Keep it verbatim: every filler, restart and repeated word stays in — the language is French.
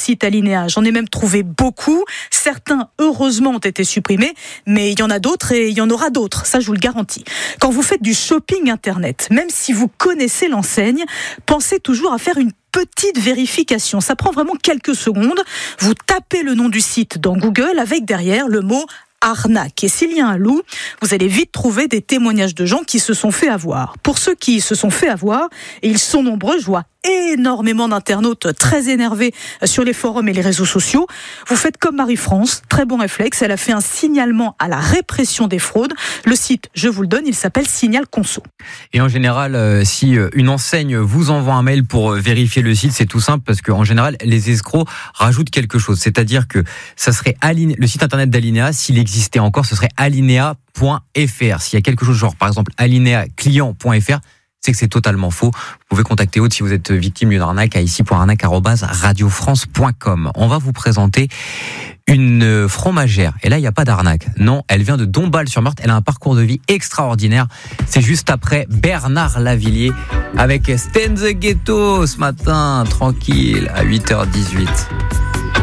site Alinéa. J'en ai même trouvé beaucoup. Certains, heureusement, ont été supprimés, mais il y en a d'autres et il y en aura d'autres. Ça, je vous le garantis. Quand vous faites du shopping Internet, même si vous connaissez l'enseigne, pensez toujours à faire une petite vérification. Ça prend vraiment quelques secondes. Vous tapez le nom du site dans Google avec derrière le mot arnaque. Et s'il y a un loup, vous allez vite trouver des témoignages de gens qui se sont fait avoir. Pour ceux qui se sont fait avoir, et ils sont nombreux, je vois énormément d'internautes très énervés sur les forums et les réseaux sociaux. Vous faites comme Marie-France, très bon réflexe, elle a fait un signalement à la répression des fraudes. Le site, je vous le donne, il s'appelle Signal Conso. Et en général, euh, si une enseigne vous envoie un mail pour vérifier le site, c'est tout simple parce qu'en général, les escrocs rajoutent quelque chose. C'est-à-dire que ça serait aline... le site internet d'Alinéa, s'il existait encore, ce serait alinéa point f r. S'il y a quelque chose genre, par exemple, alinéa client point f r, c'est que c'est totalement faux. Vous pouvez contacter Aude si vous êtes victime d'une arnaque à ici point arnaque arobase radio france point com. On va vous présenter une fromagère. Et là, il n'y a pas d'arnaque. Non, elle vient de Dombasle-sur-Meurthe. Elle a un parcours de vie extraordinaire. C'est juste après Bernard Lavilliers avec Sten the Ghetto ce matin, tranquille, à huit heures dix-huit.